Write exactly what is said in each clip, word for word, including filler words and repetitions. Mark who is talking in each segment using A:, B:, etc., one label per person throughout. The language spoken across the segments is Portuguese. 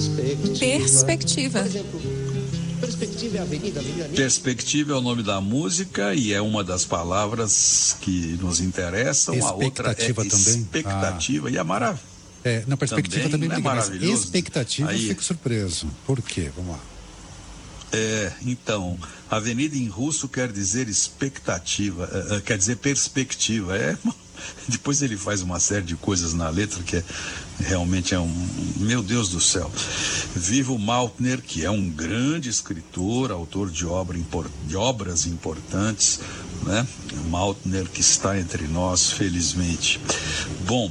A: Perspectiva.
B: Perspectiva.
A: Por exemplo, perspectiva é a Avenida Avenida.
C: Perspectiva é o nome da música e é uma das palavras que nos interessam. A outra é
D: também?
C: expectativa. Ah. E é maravilhoso.
D: É, na perspectiva também, também
C: é maravilhoso.
D: Expectativa,
C: Aí,
D: eu fico surpreso. Por quê? Vamos lá.
C: É, então, avenida em russo quer dizer expectativa, uh, quer dizer perspectiva. É, depois ele faz uma série de coisas na letra que é, realmente é um... Meu Deus do céu. Vivo Maltner, que é um grande escritor, autor de, obra, de obras importantes, né? Maltner, que está entre nós, felizmente. Bom,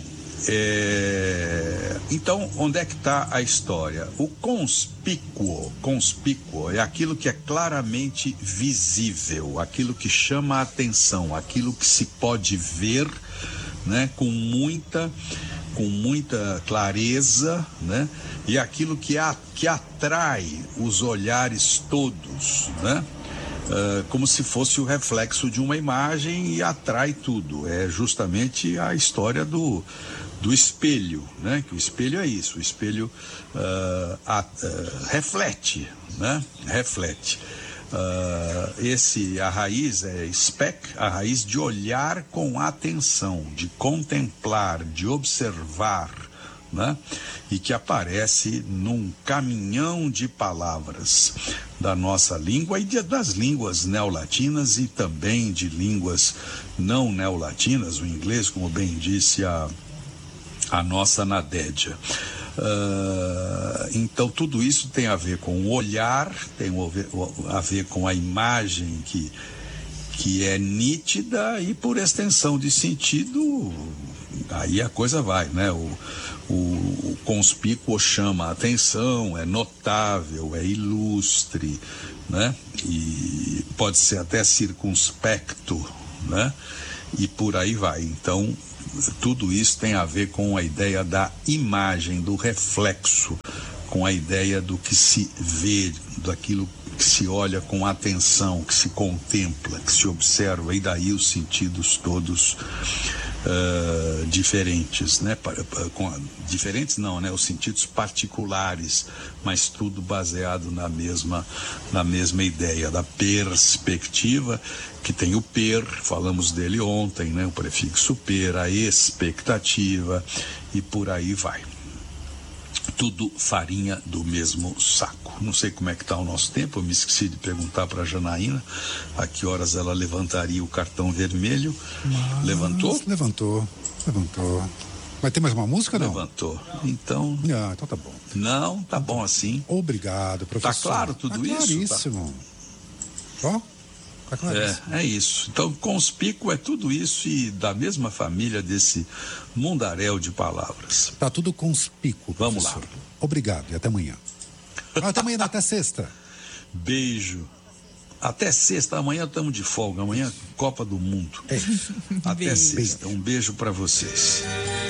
C: É... então, onde é que está a história? O conspícuo, conspícuo é aquilo que é claramente visível, aquilo que chama a atenção, aquilo que se pode ver, né, com muita, com muita clareza, né, e aquilo que, a, que atrai os olhares todos, né? Uh, como se fosse o reflexo de uma imagem e atrai tudo. É justamente a história do, do espelho, né? Que o espelho é isso, o espelho uh, a, uh, reflete, né? Reflete. Uh, esse, a raiz é spec, a raiz de olhar com atenção, de contemplar, de observar, né? E que aparece num caminhão de palavras da nossa língua e de, das línguas neolatinas e também de línguas não neolatinas, o inglês, como bem disse a, a nossa Nadédia. Uh, então tudo isso tem a ver com o olhar, tem a ver com a imagem que, que é nítida e, por extensão de sentido, aí a coisa vai, né? O, o, o conspícuo chama a atenção, é notável, é ilustre, né? E pode ser até circunspecto, né? E por aí vai. Então, tudo isso tem a ver com a ideia da imagem, do reflexo, com a ideia do que se vê, daquilo que se olha com atenção, que se contempla, que se observa, e daí os sentidos todos uh, diferentes, né? Com, diferentes não, né? Os sentidos particulares, mas tudo baseado na mesma, na mesma ideia da perspectiva, que tem o per, falamos dele ontem, né? O prefixo per, a expectativa, e por aí vai. Tudo farinha do mesmo saco. Não sei como é que está o nosso tempo, eu me esqueci de perguntar para a Janaína a que horas ela levantaria o cartão vermelho. Mas... Levantou?
D: Levantou, levantou. Vai ter mais uma música, não?
C: Levantou. Então...
D: Ah, então tá bom.
C: Não, tá bom assim.
D: Obrigado, professor.
C: Tá claro tudo
D: tá
C: isso?
D: Claríssimo. Ó, tá claríssimo.
C: É, é isso. Então, conspícuo é tudo isso e da mesma família desse mundaréu de palavras.
D: Tá tudo conspícuo,
C: Vamos
D: professor.
C: lá.
D: Obrigado e até amanhã. Até amanhã, até sexta.
C: Beijo. Até sexta, amanhã estamos de folga, amanhã Copa do Mundo.
D: É.
C: Até
B: Beijo.
C: sexta, um beijo para vocês.